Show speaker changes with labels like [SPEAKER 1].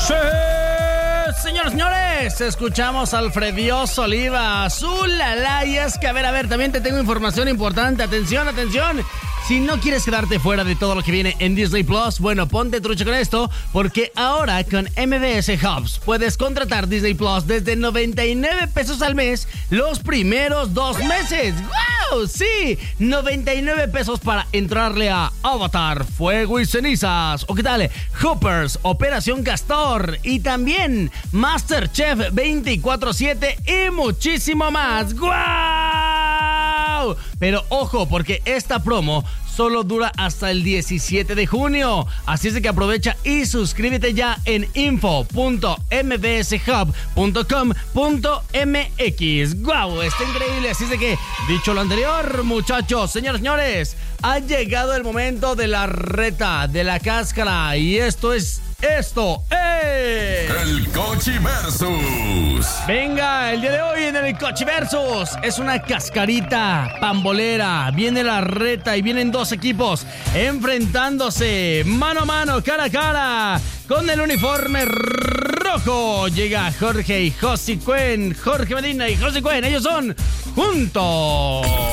[SPEAKER 1] Sí, señores, escuchamos al Fredioso Oliva. Y es que, a ver, también te tengo información importante. Atención. Si no quieres quedarte fuera de todo lo que viene en Disney Plus, bueno, ponte trucha con esto, porque ahora con MBS Hubs puedes contratar Disney Plus desde 99 pesos al mes los primeros 2 meses. ¡Wow! Sí, 99 pesos para entrarle a Avatar, Fuego y Cenizas. ¿O qué tal? Hoopers, Operación Castor y también MasterChef 24/7 y muchísimo más. ¡Wow! Pero ojo, porque esta promo solo dura hasta el 17 de junio. Así es de que aprovecha y suscríbete ya en info.mbshub.com.mx. ¡Guau! Está increíble. Así es de que, dicho lo anterior, muchachos, señores, ha llegado el momento de la reta, de la cáscara. Y esto es...
[SPEAKER 2] El Cochiversus.
[SPEAKER 1] Venga, el día de hoy en el Cochiversus es una cascarita pambolera. Viene la reta y vienen 2 equipos enfrentándose mano a mano, cara a cara. Con el uniforme rojo llega Jorge y Josie Cuen. Jorge Medina y Josie Cuen, ellos son juntos.